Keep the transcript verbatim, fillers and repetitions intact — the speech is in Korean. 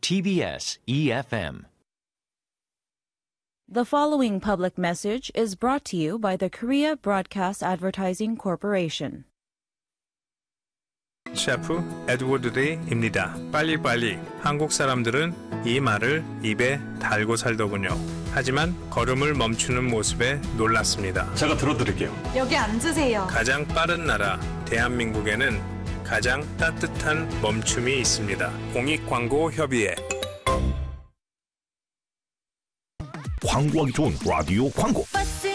티비에스 이에프엠. The following public message is brought to you by the Korea Broadcast Advertising Corporation. 셰프 에드워드 리입니다. 빨리빨리. 한국 사람들은 이 말을 입에 달고 살더군요. 하지만 걸음을 멈추는 모습에 놀랐습니다. 제가 들어드릴게요. 여기 앉으세요. 가장 빠른 나라 대한민국에는 가장 따뜻한 멈춤이 있습니다. 공익광고협의회. 광고하기 좋은 라디오 광고. 버스